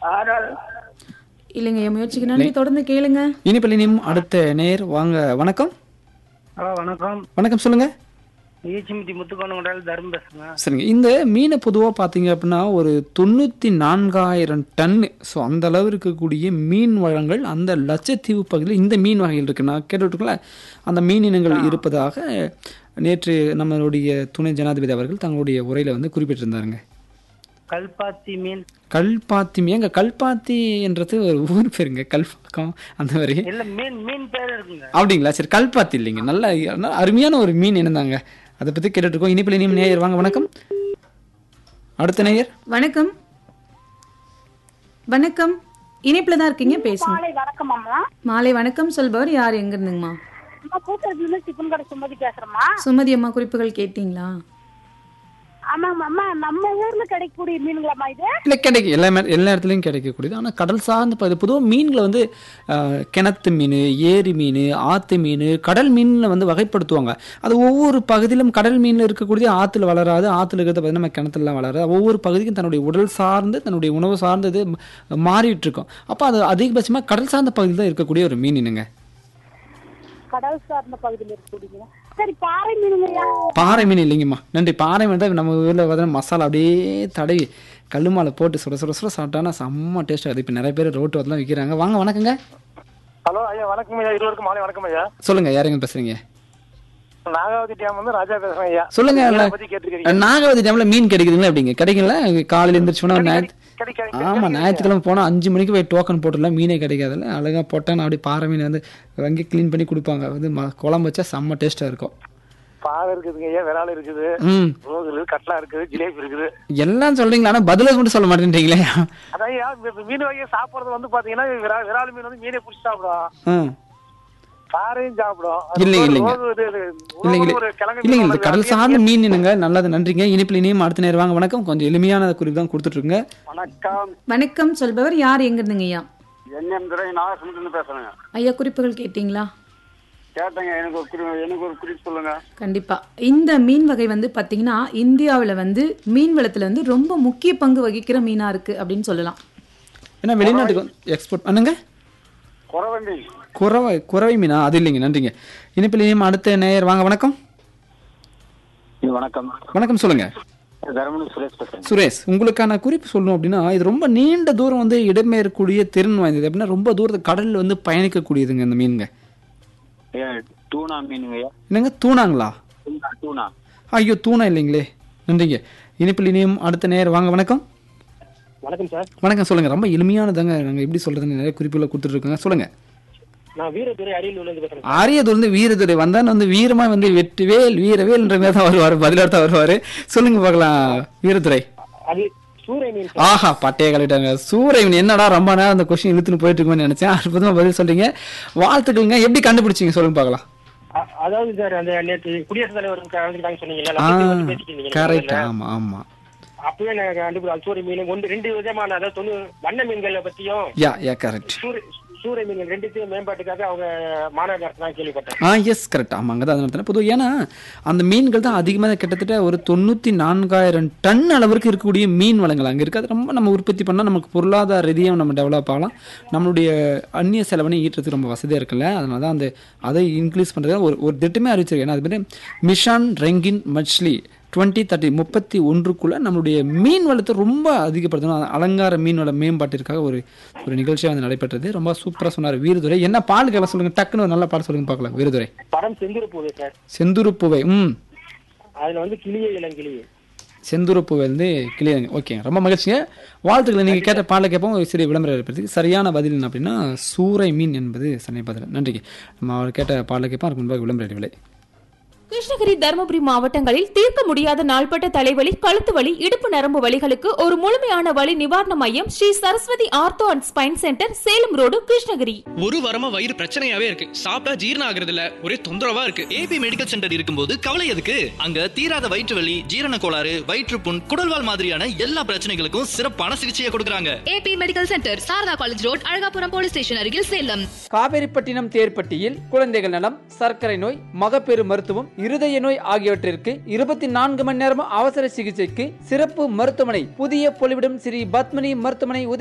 ஆறாவது. இல்லைங்க முயற்சிக்கு நன்றி. தொடர்ந்து கேளுங்க. இனிப்பிலினியும் அடுத்த நேர் வாங்க. வணக்கம். ஹலோ வணக்கம். வணக்கம் சொல்லுங்க. ஈச்சிமிட்டி முத்துக்கோணம் தர்மம் பேசுங்க. சரிங்க. இந்த மீனை பொதுவாக பார்த்தீங்க அப்படின்னா ஒரு 94,000 டன்னு. ஸோ அந்த அளவு இருக்கக்கூடிய மீன் வளங்கள் அந்த லட்சத்தீவு பகுதியில் இந்த மீன் வகைகள் இருக்கு. நான் கேட்டுவிட்டுங்களா அந்த மீன் இனங்கள் இருப்பதாக நேற்று நம்மளுடைய துணை ஜனாதிபதி அவர்கள் தங்களுடைய உரையில் வந்து குறிப்பிட்டிருந்தாருங்க. கல்பாத்தி மீன். கல்பாத்தி மீன். கல்பாத்தி என்றது ஒரு ஊர் பேருங்க. கல்பாக்கம் அந்த மாதிரி இல்ல மீன் மீன் பேர் இருக்குங்க. அப்படிங்களா? சரி, கல்பாத்தி இல்லைங்க. நல்ல அருமையான ஒரு மீன் என்னதாங்க, அதை பற்றி கேட்டுருக்கோம். இனிப்பில் இனியும் நேயர் வாங்க. வணக்கம். அடுத்த நேயர். வணக்கம். வணக்கம். இணைப்புல தான் இருக்கீங்க, பேசுங்க. மாலை வணக்கம் அம்மா. மாலை வணக்கம் சொல்பவர் யார், எங்க இருந்துங்கம்மா? அம்மா கூட்டத்துல டிஃபன் கடை சுமதி பேசுறேம்மா. சுமதி அம்மா, குறிப்புகள் கேட்டீங்களா? ஆமாம்மா அம்மா, நம்ம ஊர்ல கிடைக்கக்கூடிய மீன்களாம்மா இது? இல்லை, கிடைக்கும். எல்லா இடத்துலையும் கிடைக்கக்கூடியது. ஆனால் கடல் சார்ந்த பொதுவாக மீன்களை வந்து கிணத்து மீன், ஏரி மீன், ஆற்று மீன், கடல் மீனில் வந்து வகைப்படுத்துவாங்க. அது ஒவ்வொரு பகுதியிலும் கடல் மீனில் இருக்கக்கூடிய ஆற்றுல வளராது, ஆற்றுல இருக்கிறத பார்த்தீங்கன்னா நம்ம கிணத்துலலாம் வளராது. ஒவ்வொரு பகுதிக்கும் தன்னுடைய உடல் சார்ந்து தன்னுடைய உணவு சார்ந்தது மாறிட்டு இருக்கும். அப்போ அது அதிகபட்சமாக கடல் சார்ந்த பகுதியில் தான் இருக்கக்கூடிய ஒரு மீன் இனங்க. கடல் சார்ந்த பகுதியில் இருக்கக்கூடிய. சரி, பாறை மீனுங்கய்யா? பாறை மீன் இல்லைங்கம்மா, நன்றி. பாறை மீன் தான் நம்ம ஊரில் பார்த்தீங்கன்னா மசாலா அப்படியே தடவி கல்லு மாலை போட்டு சுட சுட சுட சாப்பிட்டானா செம்ம டேஸ்ட். அது இப்போ நிறைய பேர் ரோட்டு வரலாம் விற்கிறாங்க. வாங்க. வணக்கங்க. ஹலோ ஐயா, வணக்கம் ஐயா. இருவருக்கும் மாலை வணக்கம் ஐயா. சொல்லுங்க, யாருங்க பேசுறீங்க? நாகாவதி டேம் வந்து ராஜா பேசுறேன் ஐயா. சொல்லுங்க. நாகாவதி டேம்ல மீன் கிடைக்குதுங்களா? அப்படிங்க கிடைக்கல. காலையில் எழுந்திரிச்சோன்னா ஆமா, ஞாயிற்றுக்கிழமை போனா 5 மணிக்கு போய் டோக்கன் போட்டுடலாம். மீனே கிடைக்காதுல்ல. அழகா போட்டேன் அப்படி பாறை மீன் வந்து வாங்கி கிளீன் பண்ணி கொடுப்பாங்க. வந்து குழம்பு வச்சா செம்ம டேஸ்டா இருக்கும். பாவை இருக்குதுங்க ஐயா, விரால் இருக்குது, ரோகு கட்லா இருக்குது, ஜிலேபி இருக்குது. எல்லாம் சொல்றீங்களா? ஆனா பதில மட்டும் சொல்ல மாட்டேன்றீங்களே. அதான் ஐயா, மீன் வகையை சாப்பிடுறது வந்து பாத்தீங்கன்னா விரால் மீன் வந்து மீனை பிடிச்சி சாப்பிடும், பாறையும் சாப்பிடும். இல்லைங்க, கடல் சார்ந்த மீன் என்னங்க. நல்லது, நன்றிங்க. இனிப்பில் இனியும் அடுத்த நேரம் வாங்க. வணக்கம். கொஞ்சம் எளிமையான குறிப்பு தான் கொடுத்துட்டு இருக்குங்க. வணக்கம். வணக்கம் சொல்பவர் யார், எங்க இருந்துங்க ஐயா? என் துறை நாகசுமத்துல பேசுறேங்க ஐயா, குறிப்புகள் கேட்டீங்களா? கேட்டேங்க. எனக்கு ஒரு குறிப்பு சொல்லுங்க. கண்டிப்பா. இந்த மீன் வகை வந்து பாத்தீங்கன்னா இந்தியாவில் வந்து மீன் வளத்துல வந்து ரொம்ப முக்கிய பங்கு வகிக்கிற மீனா இருக்கு அப்படின்னு சொல்லலாம். ஏன்னா வெளிநாட்டுக்கு எக்ஸ்போர்ட் பண்ணுங்க. குறவை மீனா? அது இல்லைங்க, நன்றிங்க. இனிப்பில் இனியும் அடுத்த நேயர் வாங்க. வணக்கம். வணக்கம். வணக்கம், சொல்லுங்க. சுரேஷ், உங்களுக்கான குறிப்பு சொல்லணும் அப்படின்னா, இது ரொம்ப நீண்ட தூரம் வந்து இடம்பெயரக்கூடிய திறன் வாய்ந்தது. அப்படின்னா ரொம்ப தூரத்து கடல்ல வந்து பயணிக்கக்கூடியதுங்க இந்த மீனுங்க. டூனா மீனுங்க. என்னங்க, தூணாங்களா? டூனா. ஐயோ, தூணா இல்லைங்களே. நன்றிங்க. இனிப்பில் இனியும் அடுத்த நேயர் வாங்க. வணக்கம். வணக்கம் சார். வணக்கம், சொல்லுங்க. ரொம்ப எளிமையானதாங்க. நாங்கள் எப்படி சொல்றதுன்னு நிறைய குறிப்புகளை கொடுத்துட்டு இருக்கோங்க. சொல்லுங்க. நான் வீரதுரை அரியலூர்ல பேசுறேன். அரியலூர்ல வீரதுரை வந்தான் வந்து வீரமா வந்து வெற்றிவேல் வீரவேல்ன்ற மாதிரி தான் வருவாரு, பதிலாக வருவாரு. சொல்லுங்க பார்க்கலாம். வீரதுரை. அது சூறை மீன். ஆஹா, பட்டையை கழிட்டாங்க. சூறை மீன். என்னடா ரொம்ப நேரம் அந்த கொஸ்டின் இழுத்துன்னு போயிட்டு இருக்குன்னு நினைச்சேன். அற்புதமா பதில் சொல்றீங்க, வாழ்த்துக்கள்ங்க. எப்படி கண்டுபிடிச்சீங்க சொல்லுங்க பார்க்கலாம். அதாவது சார், அந்த நேற்று குடியரசுத் தலைவர் கலந்துக்கிட்டாங்க சொன்னீங்க. கரெக்ட். ஆமா ஆமா, அப்பவே நான் கண்டுபிடிச்சேன். சூறை மீன் 2 விதமான, அதாவது வண்ண மீன்களை பத்தியும் கரெக்ட், சூறை மீன் ரெண்டுத்தையும் மேம்பாட்டுக்காக அவங்க மாநாடு நடத்தினா கேள்விப்பட்டேன். S, correct. ஆமாங்க, தான் நடத்தின பொதுவாக. ஏன்னா அந்த மீன்கள் தான் அதிகமாக கிட்டத்தட்ட ஒரு 94,000 டன் அளவிற்கு இருக்கக்கூடிய மீன் வளங்கள் அங்கே இருக்குது. அது ரொம்ப நம்ம உற்பத்தி பண்ணால் நமக்கு பொருளாதார ரீதியாக நம்ம டெவலப் ஆகலாம். நம்மளுடைய அந்நிய செலவனை ஈட்டுறதுக்கு ரொம்ப வசதியாக இருக்குல்ல. அதனால தான் அதை இன்க்ரீஸ் பண்ணுறது ஒரு திட்டமே அறிவிச்சிருக்கு. ஏன்னா அது மாதிரி மிஷான் ரெங்கின் மச்லி 2030 31க்குள்ள நம்மளுடைய மீன் வளத்தை ரொம்ப அதிகப்படுத்தணும். அலங்கார மீன் வள மேம்பாட்டிற்காக ஒரு நிகழ்ச்சியாக வந்து நடைபெற்றது. ரொம்ப சூப்பராக சொன்னார் வீரதுரை. என்ன பாடல்கள் சொல்லுங்க, டக்குன்னு ஒரு நல்ல பாடல் சொல்லுங்க பார்க்கலாம். வீரதுரை. படம் செந்துருப்பூவை சார். செந்துருப்பூவை. அதுல வந்து கிளியே இளங்கிளியே. செந்துருப்பூவை வந்து கிளியங்க. ஓகே, ரொம்ப மகிழ்ச்சிங்க. வாழ்த்துக்களை. நீங்கள் கேட்ட பாடலை கேட்போம். சிறிய விளம்பரம் ஏற்படுத்தி சரியான பதில் என்ன அப்படின்னா சூறை மீன் என்பது சரியான பதில். நன்றிங்க. நம்ம அவர் கேட்ட பாடலை கேட்போம். அதுக்கு முன்பாக விளம்பர விலை. கிருஷ்ணகிரி, தருமபுரி மாவட்டங்களில் தீர்க்க முடியாத நாள்பட்ட தலைவலி, கழுத்து வலி, இடுப்பு நரம்பு வலிகளுக்கு ஒரு முழுமையான வலி நிவாரண மையம் Sri Saraswati ortho and spine centre, Salem road, Krishnagiri. ஒரு வாரமா வயிறு பிரச்சனையாவே இருக்கு. சாப்பிட்டா ஜீரணம் ஆகுறது இல்ல, ஒரே தொந்தரவா இருக்கு. ஏபி மெடிக்கல் சென்டர் இருக்கும்போது கவலை எதுக்கு? அங்க தீராத வயிற்று வலி, ஜீரண கோளாறு, வயிற்றுப்புண், குடல்வால் மாதிரியான எல்லா பிரச்சனைகளுக்கும் சிறப்பான சிகிச்சையை கொடுக்கறாங்க. AB medical centre, Saradha college road, Alagapuram police station அருகில், சேலம். காவேரிப்பட்டினம் தேர்ப்பட்டியில் குழந்தைகள் நலம், சர்க்கரை நோய், மகப்பேறு மருத்துவம், இருதய நோய் ஆகியவற்றிற்கு 24 மணி நேரம் அவசர சிகிச்சைக்கு சிறப்பு மருத்துவமனை. புதிய பொலிவிடம் ஸ்ரீ பத்மினி மருத்துவமனை.